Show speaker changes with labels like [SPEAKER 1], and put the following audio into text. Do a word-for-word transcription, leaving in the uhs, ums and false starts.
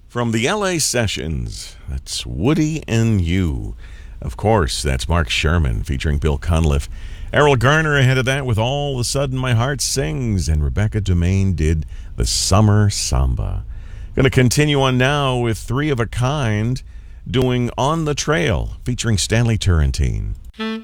[SPEAKER 1] From the L A Sessions, that's Woody and You. Of course, that's Mark Sherman featuring Bill Cunliffe. Errol Garner ahead of that with All of a Sudden My Heart Sings, and Rebecca Domain did the Summer Samba. Going to continue on now with Three of a Kind doing On the Trail featuring Stanley Turrentine.